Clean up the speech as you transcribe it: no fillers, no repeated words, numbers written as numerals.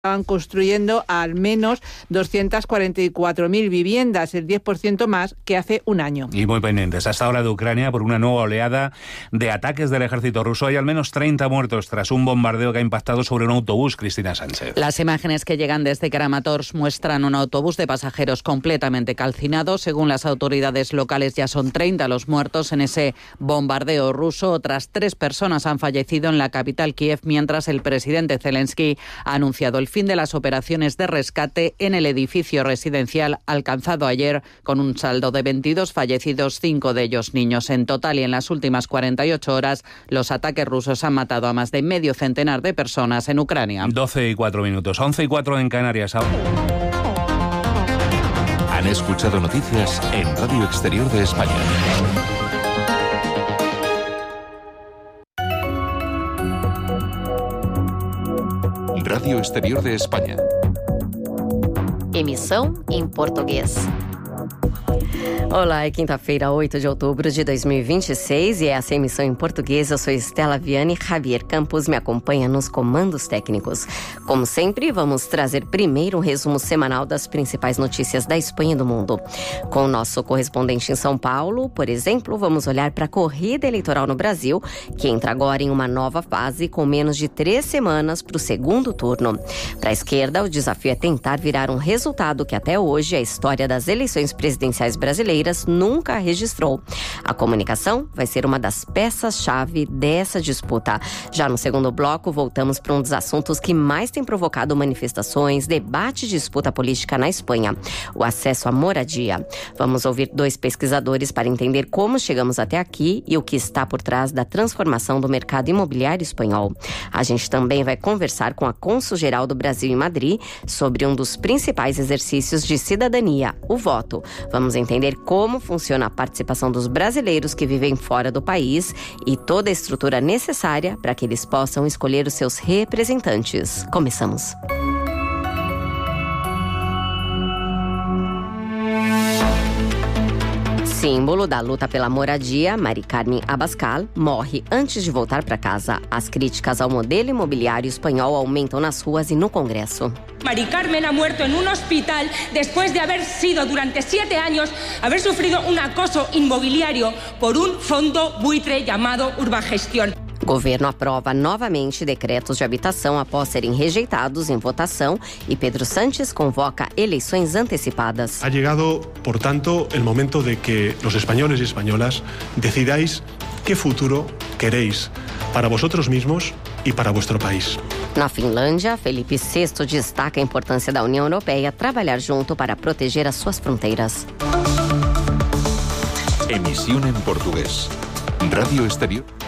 estaban construyendo al menos 244.000 viviendas, el 10% más que hace un año. Y muy pendientes hasta ahora de Ucrania por una nueva oleada de ataques del ejército ruso. Hay al menos 30 muertos tras un bombardeo que ha impactado sobre un autobús. Cristina Sánchez. Las imágenes que llegan desde Kramatorsk muestran un autobús de pasajeros completamente calcinado. Según las autoridades locales, ya son 30 los muertos en ese bombardeo ruso. Otras 3 personas han fallecido en la capital Kiev, mientras el presidente Zelensky ha anunciado el fin de las operaciones de rescate en el edificio residencial alcanzado ayer, con un saldo de 22 fallecidos, 5 de ellos niños. En total, y en las últimas 48 horas, los ataques rusos han matado a más de medio centenar de personas en Ucrania. 12:04, 11:04 en Canarias. Han escuchado noticias en Radio Exterior de España. Radio Exterior de España. Emissão em português. Olá, é quinta-feira, 8 de outubro de 2026 e essa é a emissão em português. Eu sou Estela Viane, Javier Campos me acompanha nos comandos técnicos. Como sempre, vamos trazer primeiro um resumo semanal das principais notícias da Espanha e do mundo. Com o nosso correspondente em São Paulo, por exemplo, vamos olhar para a corrida eleitoral no Brasil, que entra agora em uma nova fase com menos de 3 semanas para o segundo turno. Para a esquerda, o desafio é tentar virar um resultado que até hoje a história das eleições presidenciais brasileiras nunca registrou. A comunicação vai ser uma das peças-chave dessa disputa. Já no segundo bloco, voltamos para um dos assuntos que mais tem provocado manifestações, debate e disputa política na Espanha: o acesso à moradia. Vamos ouvir 2 pesquisadores para entender como chegamos até aqui e o que está por trás da transformação do mercado imobiliário espanhol. A gente também vai conversar com a cônsul-geral do Brasil em Madrid sobre um dos principais exercícios de cidadania, o voto. Vamos entender como funciona a participação dos brasileiros que vivem fora do país e toda a estrutura necessária para que eles possam escolher os seus representantes. Começamos. Símbolo da luta pela moradia, Mari Carmen Abascal morre antes de voltar para casa. As críticas ao modelo imobiliário espanhol aumentam nas ruas e no Congresso. Mari Carmen ha muerto en un hospital después de haber sido durante 7 años, haber sufrido un acoso inmobiliario por un fondo buitre llamado Urbagestión. O governo aprova novamente decretos de habitação após serem rejeitados em votação e Pedro Sánchez convoca eleições antecipadas. Ha llegado, por tanto, el momento de que los españoles y españolas decidáis qué futuro queréis para vosotros mismos e para vuestro país. Na Finlândia, Felipe VI destaca a importância da União Europeia trabalhar junto para proteger as suas fronteiras. Emisión en portugués. Radio Exterior.